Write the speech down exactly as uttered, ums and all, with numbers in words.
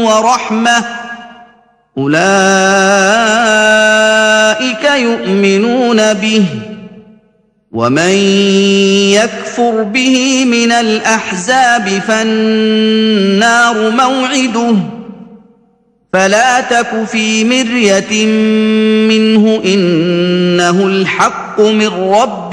ورحمة أولئك يؤمنون به ومن يكفر به من الأحزاب فالنار موعده فلا تك في مرية منه إنه الحق من ربك